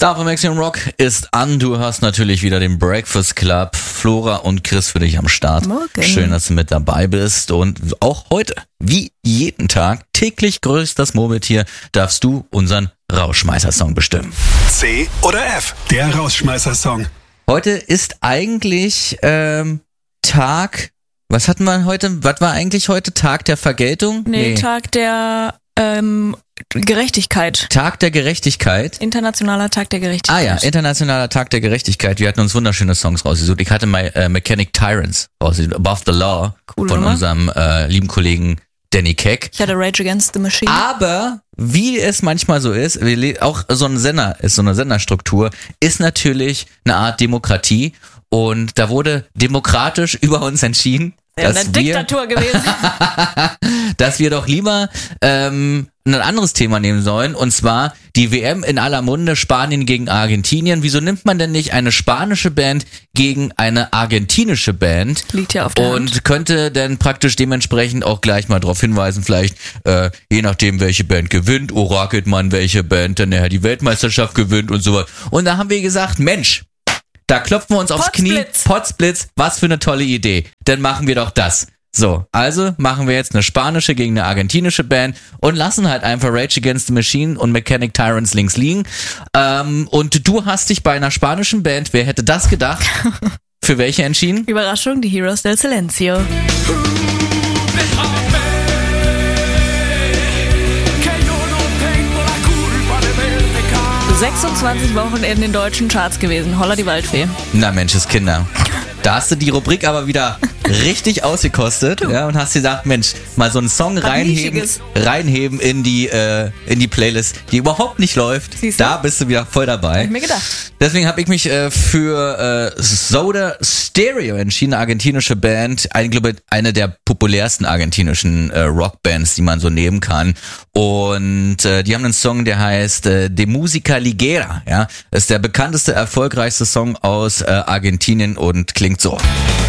Star von Maximum Rock ist an. Du hast natürlich wieder den Breakfast Club. Flora und Chris für dich am Start. Morgen. Schön, dass du mit dabei bist. Und auch heute, wie jeden Tag, täglich grüßt das Murmeltier, darfst du unseren Rausschmeißer-Song bestimmen. C oder F, der Rausschmeißer-Song. Heute ist eigentlich Tag... Was hatten wir heute? Was war eigentlich heute? Tag der Vergeltung? Nee, Tag der Gerechtigkeit. Tag der Gerechtigkeit. Internationaler Tag der Gerechtigkeit. Ah ja, Internationaler Tag der Gerechtigkeit. Wir hatten uns wunderschöne Songs rausgesucht. Ich hatte Mechanic Tyrants rausgesucht. Above the Law. Cool, von oder? unserem lieben Kollegen Danny Keck. Ich hatte Rage Against the Machine. Aber wie es manchmal so ist, auch so ein Sender ist, so eine Senderstruktur, ist natürlich eine Art Demokratie. Und da wurde demokratisch über uns entschieden, eine Diktatur gewesen. dass wir doch lieber ein anderes Thema nehmen sollen, und zwar die WM in aller Munde, Spanien gegen Argentinien. Wieso nimmt man denn nicht eine spanische Band gegen eine argentinische Band? Liegt ja auf der Hand. Und könnte denn praktisch dementsprechend auch gleich mal darauf hinweisen, vielleicht je nachdem, welche Band gewinnt, orakelt man, welche Band dann nachher die Weltmeisterschaft gewinnt und so was. Und da haben wir gesagt, Mensch, da klopfen wir uns aufs Knie. Potzblitz, was für eine tolle Idee. Dann machen wir doch das. So, also machen wir jetzt eine spanische gegen eine argentinische Band und lassen halt einfach Rage Against the Machine und Mechanic Tyrants links liegen. Und du hast dich bei einer spanischen Band, wer hätte das gedacht, für welche entschieden? Überraschung, die Heroes del Silencio. 26 Wochen in den deutschen Charts gewesen. Holla die Waldfee. Na Menscheskinder. Da hast du die Rubrik aber wieder richtig ausgekostet, ja, und hast gesagt, Mensch, mal so einen Song reinheben in die Playlist, die überhaupt nicht läuft. Siehst du? Da bist du wieder voll dabei. Hab ich mir gedacht. Deswegen habe ich mich für Soda Stereo entschieden, eine argentinische Band, eine der populärsten argentinischen Rockbands, die man so nehmen kann. Und die haben einen Song, der heißt De Música Ligera. Ja, das ist der bekannteste, erfolgreichste Song aus Argentinien und klingt so.